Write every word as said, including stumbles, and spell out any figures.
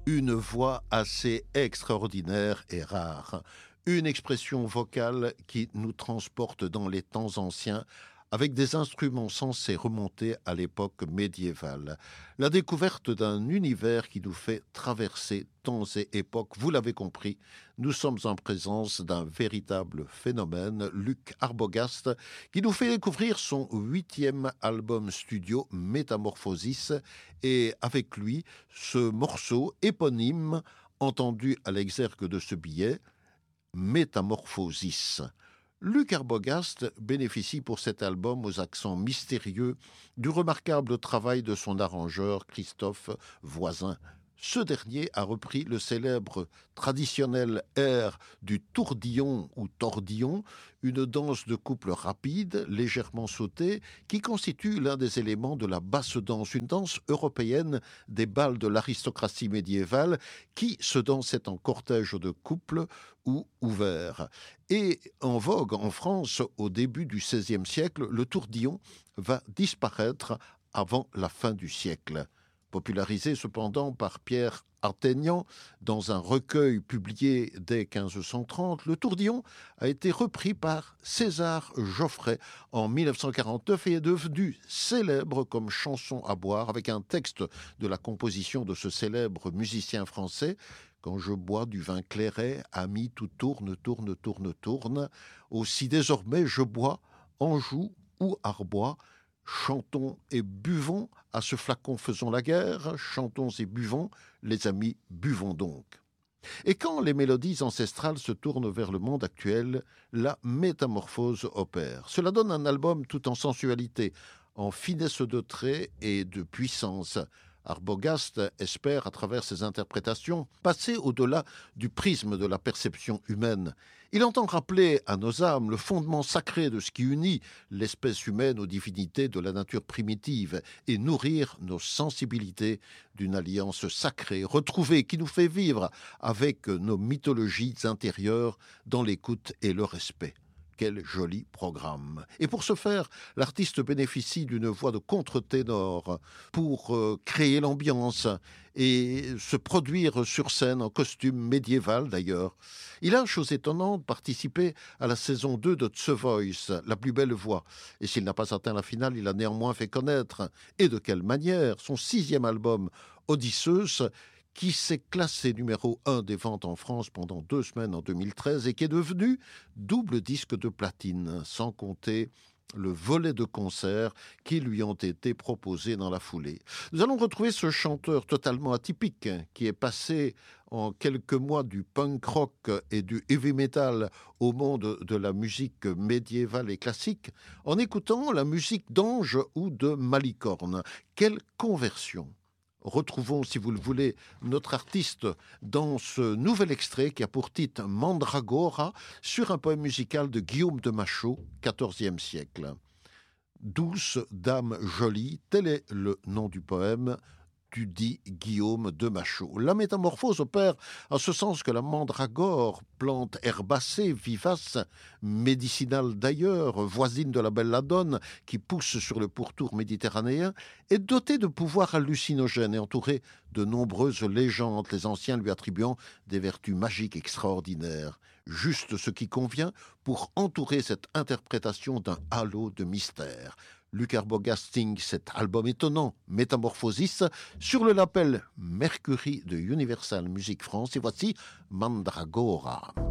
Une voix assez extraordinaire et rare. Une expression vocale qui nous transporte dans les temps anciens avec des instruments censés remonter à l'époque médiévale. La découverte d'un univers qui nous fait traverser temps et époques. Vous l'avez compris, nous sommes en présence d'un véritable phénomène, Luc Arbogast, qui nous fait découvrir son huitième album studio, Métamorphosis, et avec lui, ce morceau éponyme, entendu à l'exergue de ce billet, Métamorphosis. Luc Arbogast bénéficie pour cet album aux accents mystérieux du remarquable travail de son arrangeur Christophe Voisin. Ce dernier a repris le célèbre traditionnel air du tourdillon ou tordillon, une danse de couple rapide, légèrement sautée, qui constitue l'un des éléments de la basse danse, une danse européenne des bals de l'aristocratie médiévale qui se dansait en cortège de couple ou ouvert. Et en vogue en France au début du seizième siècle, le tourdillon va disparaître avant la fin du siècle. Popularisé cependant par Pierre Artaignan dans un recueil publié dès quinze cent trente, le tourdillon a été repris par César Geoffrey en mille neuf cent quarante-neuf et est devenu célèbre comme chanson à boire avec un texte de la composition de ce célèbre musicien français. Quand je bois du vin clairet, ami, tout tourne, tourne, tourne, tourne. Aussi désormais je bois, Anjou ou Arbois. Chantons et buvons, à ce flacon faisons la guerre, chantons et buvons, les amis, buvons donc. Et quand les mélodies ancestrales se tournent vers le monde actuel, la métamorphose opère. Cela donne un album tout en sensualité, en finesse de traits et de puissance. Arbogast espère, à travers ses interprétations, passer au-delà du prisme de la perception humaine. Il entend rappeler à nos âmes le fondement sacré de ce qui unit l'espèce humaine aux divinités de la nature primitive et nourrir nos sensibilités d'une alliance sacrée, retrouvée, qui nous fait vivre avec nos mythologies intérieures dans l'écoute et le respect. Quel joli programme. Et pour ce faire, l'artiste bénéficie d'une voix de contre-ténor pour euh, créer l'ambiance et se produire sur scène en costume médiéval d'ailleurs. Il a, chose étonnante, participé à la saison deux de The Voice, La plus belle voix. Et s'il n'a pas atteint la finale, il a néanmoins fait connaître, et de quelle manière, son sixième album, Odysseus, qui s'est classé numéro un des ventes en France pendant deux semaines en deux mille treize et qui est devenu double disque de platine, sans compter le volet de concerts qui lui ont été proposés dans la foulée. Nous allons retrouver ce chanteur totalement atypique qui est passé en quelques mois du punk rock et du heavy metal au monde de la musique médiévale et classique en écoutant la musique d'Ange ou de Malicorne. Quelle conversion! Retrouvons, si vous le voulez, notre artiste dans ce nouvel extrait qui a pour titre Mandragora sur un poème musical de Guillaume de Machaut, quatorzième siècle. Douce dame jolie, tel est le nom du poème du dit Guillaume de Machaut. La métamorphose opère en ce sens que la mandragore, plante herbacée, vivace, médicinale d'ailleurs, voisine de la belladone, qui pousse sur le pourtour méditerranéen, est dotée de pouvoirs hallucinogènes et entourée de nombreuses légendes, les anciens lui attribuant des vertus magiques extraordinaires. Juste ce qui convient pour entourer cette interprétation d'un halo de mystère. Luc Arbogast signe cet album étonnant, Métamorphosis, sur le label Mercury de Universal Music France. Et voici Mandragora.